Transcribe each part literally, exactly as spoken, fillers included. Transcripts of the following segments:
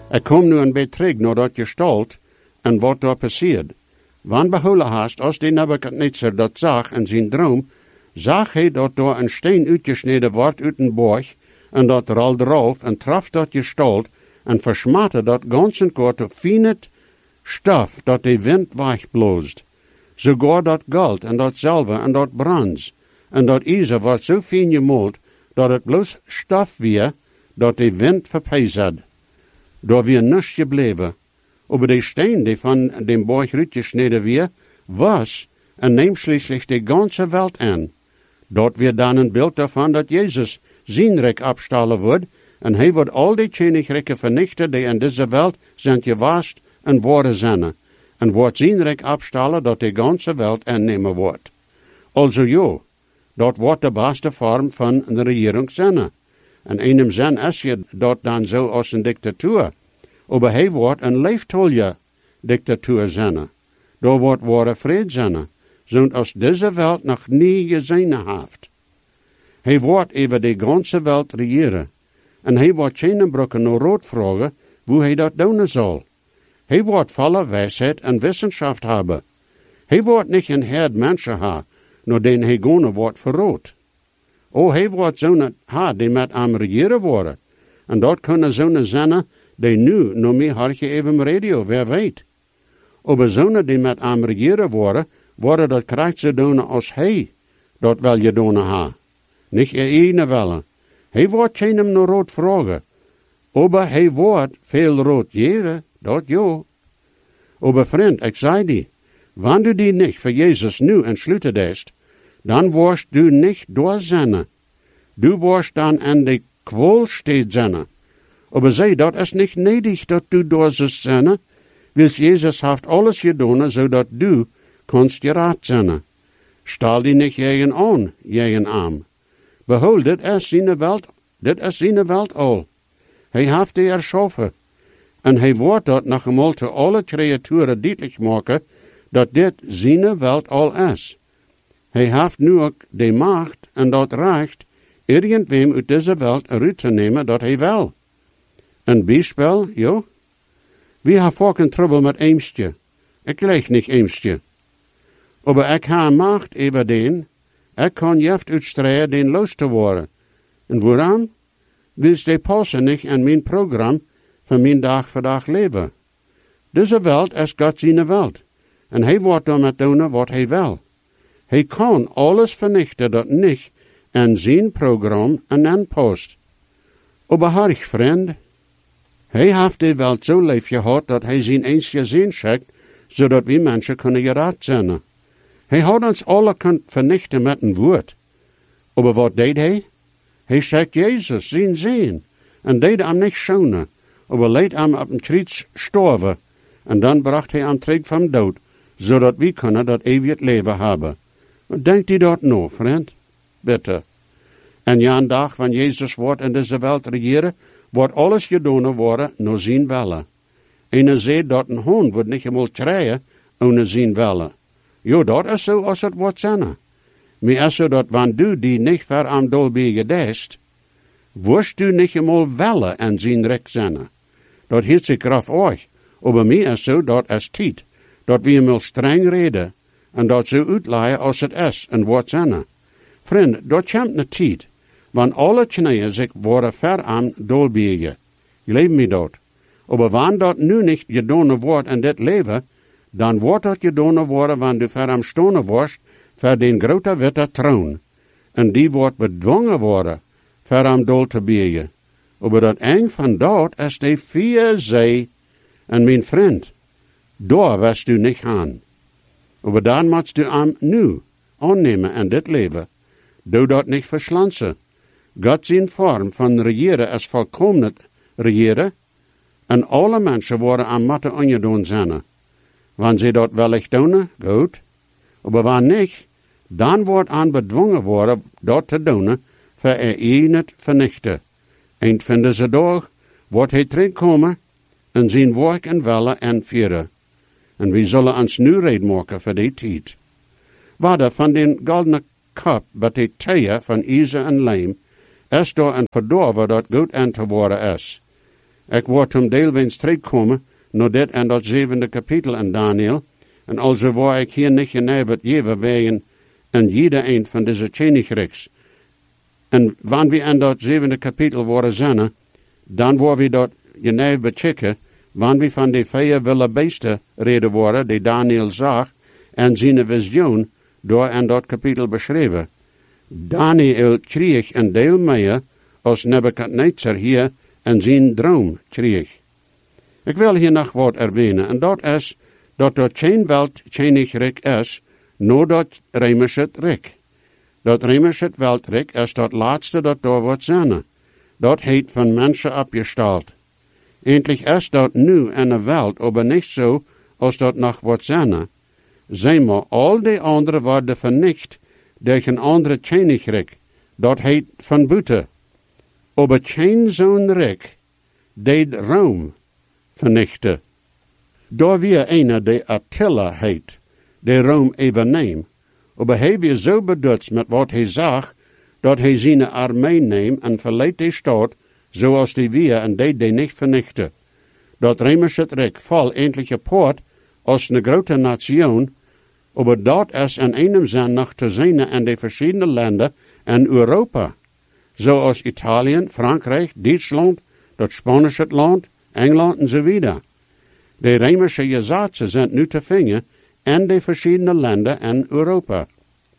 Ik kom nu een beetje terug naar dat gestalt en wat daar passiert. Wanneer behouden haast, als die Nebuchadnezzar dat zag in zijn droom, zag hij dat daar een steen uitgesneden wordt uit een borg, en dat rolde eraf en traf dat gestalt en versmatte dat ganzen korte fine stof dat de wind wegbloosd. Sogar dat goud en dat zilver en dat brons en dat ijzer was zo fijn gemold dat het bloos stof weer dat de wind verpeizerd. Daar weer niets gebleven. Over de steen die van dem borg uitgesneden weer, was en neemt schließlich de ganze Welt aan. Dat weer dan een beeld daarvan dat Jezus zijn rijk abstallen wordt, en hij wordt al die königrijken vernichten die in deze wereld zijn gewast en worden zijn, en wordt zijn rijk abstallen dat de ganze wereld aannemen wordt. Also jo, dat wordt de beste vorm van een regering zijn. En in hem zin is je dat dan zo als een dictatuur. Maar hij wordt een leeftolle dictatuur zijn. Daar wordt ware vrede zijn, zoals als deze wereld nog nie gezien heeft. Hij wordt over de ganze wereld regeren. En hij wordt geen brokken naar rood vragen, hoe hij dat doen zal. Hij wordt volle wijsheid en wetenschap hebben. Hij wordt niet een herd mensen hebben, naar den hij gone wordt verrood. O, hij wordt zo'n ha die met hem regeren worden. En dat kunnen zo'n zijn die nu nog meer hartje even radio, wer weet. Maar zo'n die met hem regeren worden, worden dat krijgt ze doen als hij dat wel je doen ha. Niet je ene willen. Hij wordt geen hem naar rood vragen. Maar hij wordt veel rood geven, dat jo. Maar vriend, ik zei die, wanneer du die niet voor Jezus nu entsluiten dest, dan worst du niet door zinnen. Du worst dan aan de kwol steed zinnen. Maar zei, dat is niet nedig dat du door ze zinnen, wils Jezus heeft alles gedaan, zodat du konst geraad zinnen. Stal die niet jegen aan, jegen arm. Behold, dit is zijn welt, dit is zijn welt al. Hij heeft die erschaffen. En hij wordt dat nog eenmaal te alle creaturen duidelijk maken, dat dit zijn welt al is. Hij heeft nu ook de macht en dat recht, irgendwem uit deze welt eruit te nemen dat hij wil. Een bijspel, jo? Wie heeft ook een trouble met Eemstje? Ik leg niet Eemstje. Maar ik heb macht over den, ik kan jeft uitstrijden den los te worden. En waarom? Wils de passen niet in mijn programma van mijn dag voor dag leven. Deze welt is God zijn welt. En hij wordt daarmee doen wat hij wil. Hij kan alles vernichten dat niet in zijn programma en aanpast. Maar hartig vriend, hij heeft de welt zo lief gehad dat hij zijn eens gezien schickt, zodat we mensen kunnen geraad zijn. Hij had ons alle kunnen vernichten met een woord. Maar wat deed hij? Hij schickt Jezus, zijn zin, en deed hem niet schonen, maar leed hem op een kruis sterven, en dan bracht hij hem terug van dood, zodat we kunnen dat eeuwig leven hebben. Maar denkt u dat nou, vriend? Bitte. En ja, een dag, wanneer Jezus wordt in deze wereld regeren, wordt alles gedaan worden naar zijn willen. En hij zei dat een hond wordt niet eenmaal krijgen onder zijn willen. Jo, dat is zo als het wordt zijn. Maar is zo dat wanneer du die niet ver am dolby gedest, worst du niet eenmaal willen en zijn rek zijn. Dat hield zich graf euch. Maar mij is zo dat is tijd, dat we eenmaal streng reden, en dat zo uitleiden als het is en wordt zijn. Vriend, dat komt een tijd, wanneer alle knieën zich worden ver aan dolbiegen. Geloof me dat. Maar wanneer dat nu niet gedaan wordt in dit leven, dan wordt dat gedaan worden wanneer du ver am stonen wordt, voor den grote witte troon. En die wordt bedwongen worden, ver am dol te biegen. Maar dat eng van dat is de vier zee. En mijn vriend, daar wirst du niet gaan. Maar dan moet du am nu aannemen in dit leven. Doe dat niet verslansen. God zijn vorm van regeren is volkomen regeren. En alle mensen worden aan matte ongedaan zijn. Wanneer ze dat wellicht doen, goed. Maar wanneer niet, dan wordt aan bedwongen worden dat te doen, voor er je het vernichten. Eind van deze dag wordt hij terugkomen en zijn werk en willen en vieren. En we zullen ons nu reden maken voor die tijd. Waarde van den goldene kop bij de theeën van ijzer en lijm, is door een verdorven dat goed aan te worden is. Ik word om deelweens terugkomen, naar dit en dat zevende kapitel in Daniel, en also waar ik hier niet geneverd jewe wegen in jeder een van deze königrijks. En wanneer we in dat zevende kapitel worden zijn, dan worden we dat geneverd bechecken, wanneer we van de vier wilde beesten reden worden, die Daniel zag, en zijn visioen door in dat kapitel beschreven. Daniel kreeg een deel meer als Nebuchadnezzar hier in zijn droom kreeg. Ik wil hier nog wat erwähnen, en dat is dat er geen weltkoninkrijk is, nur dat Römische Rijk. Dat Römische Weltrijk is dat laatste dat daar wordt zijn. Dat heet van mensen opgesteld. Eindelijk is dat nu in de wereld, aber niet zo als dat nog wordt zijn. Zeg maar, al die anderen worden vernicht door een andere koninkrijk. Dat heet van buiten. Aber geen zo'n rijk deed Rome vernichten. Daar weer een die Attila heet, die Rome even neemt. Aber hij weer zo bedutst met wat hij zag, dat hij zijn armee neemt en verleidt die stad, zoals die weer en deed die niet vernichten. Dat Römische Rijk val eindelijk apart als een grote nation, aber dat is in einem zin nog te zien in de verschillende landen in Europa, zoals Italië, Frankrijk, Duitsland, dat Spanische land, Engeland en zo verder. De Römische gezaten zijn nu te vinden in de verschillende landen in Europa.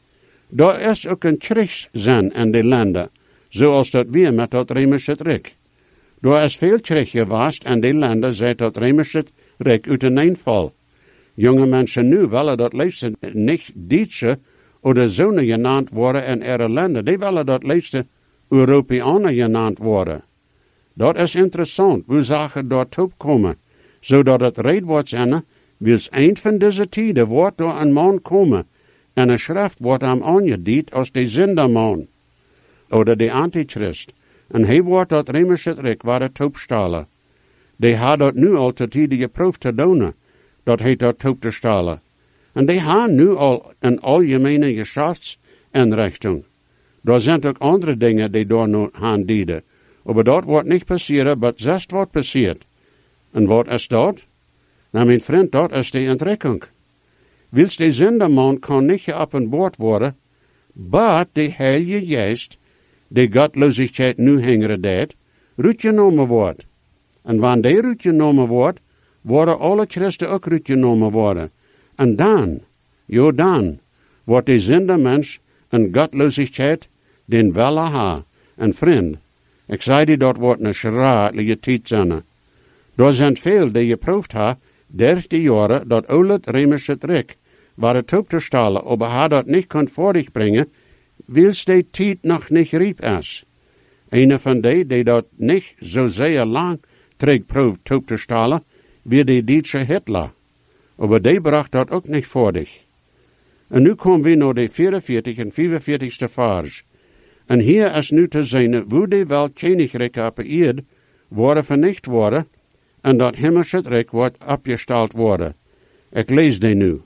Daar is ook een krijgszin in die landen, zoals dat weer met dat Römische Rijk. Daar is veel krijg geweest in die landen, seit dat Römische Rijk uiteenval. Jonge mensen nu willen dat liefst niet Duitse of Zonen genaamd worden in ihre landen. Die willen dat liefst Europeanen genaamd worden. Dat is interessant, hoe zaken dat opkomen, zodat het reed wordt zijn, wils eind van deze tijden wordt door een man komen, en een schrift wordt hem aangediend als de zinderman, of de antichrist, en hij wordt dat Römische Rijk waar het opstalen. Die had dat nu al te tijden geproefd te doen, dat hij dat op te stalen. En die hebben nu al een algemene geschäftsinrichting. Daar zijn ook andere dingen die daar nog gaan dienen. Maar dat wordt niet passeren, maar zest wat passiert. En wat is dat? Nou, mijn vriend, dat is de ontrekking. Wils de zinderman kan niet geopenbaard worden, maar de heilige geest, die godloosheid nu hengeren deed, uitgenomen wordt. En wanneer die uitgenomen wordt, worden alle christen ook uitgenomen worden. En dan, jo dan, wordt de zindermens en godloosheid den welle ha. En vriend, ik zei die dat wordt een schraatlige tijd zijn. Daar zijn veel die geproefd ha, dertig jaren dat oude Römische Rijk, waar het op te stellen, aber ha dat niet kon voortbrengen, wils die tijd nog niet riep is. Een van die die dat niet zo zeer lang terugproefd op te stellen, wie de Duitse Hitler. Aber die bracht dat ook niet voordig. En nu komen we naar de vierenveertig en vijfenveertigste vers. En hier is nu te zien hoe de weltkoninkrijk op eerd worden vernicht worden, en dat hemelse rijk wordt opgesteld worden. Ik lees die nu.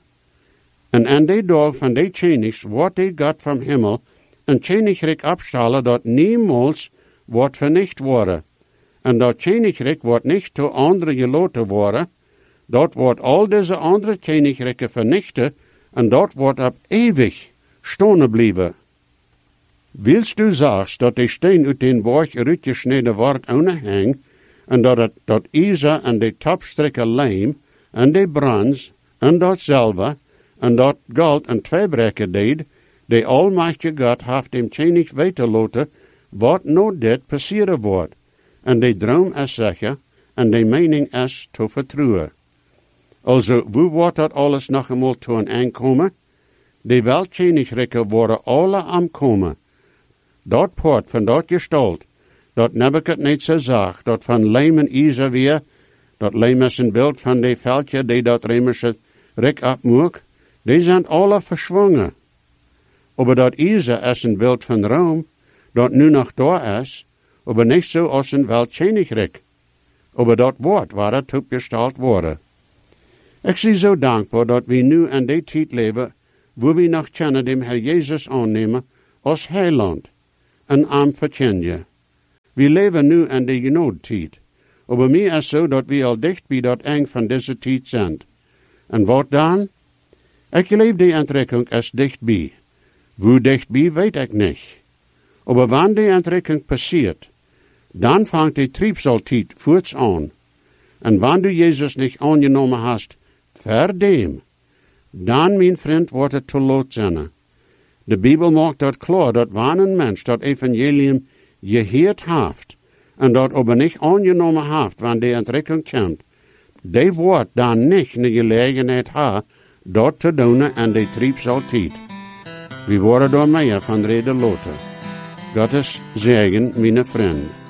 En aan die dag van die konigs wordt die God van hemel een koninkrijk opstellen dat niemals wordt vernicht worden. En dat koninkrijk wordt niet door anderen gelaten worden. Dat wordt al deze andere koninkrijken vernichten en dat wordt op eeuwig stonen blijven. Wilst du zeggen dat de steen uit den borg uitgesneden wordt aanhang en dat het dat ijzer en de topstrikken lijm en de brons en dat zilver en dat goud en twee breken deed, de almachtige God heeft dem koning weten laten wat nou dit passeren wordt. En de droom is zeker en de mening is te vertrouwen. Also, hoe wordt dat alles nog eenmaal te een aankomen? De weltkoningrijken worden alle aankomen. Dat poort van dat gestalt, dat Nebuchadnezzar zag, dat van lijm en ijzer weer, dat lijm is een beeld van de veldje die dat Römische Rijk opmoek, die zijn alle verschwongen. Maar dat ijzer is een beeld van Rome, dat nu nog daar is, maar niet zo als een weltkoninkrijk. Maar dat woord waar het opgesteld worden. Ik zie zo dankbaar dat we nu in die tijd leven, waar we nog kennen dem Herr Jezus aannemen als heiland en am verkennen. We leven nu in de genoodtijd. Aber mir is zo dat we al dicht bij dat eng van deze tijd zijn. En wat dan? Ik geloof die aantrekking is dichtbij. Hoe dichtbij weet ik niet. Aber wanneer die aantrekking passiert, dan vangt die triebsaltijd voorts aan. En wanneer du Jezus niet aangenomen hast, voor dem, dan, mijn vriend, wordt het te laat zijn. De Bijbel maakt dat klaar, dat wanneer een mens dat evangelium gehoord heeft, en dat aber niet aangenomen heeft, wanneer die aantrekking komt, die wordt dan niet de gelegenheid hebben, dat te doen en die triebsaltijd. We worden door meer van reden laten. Gottes zegen, mijn vriend.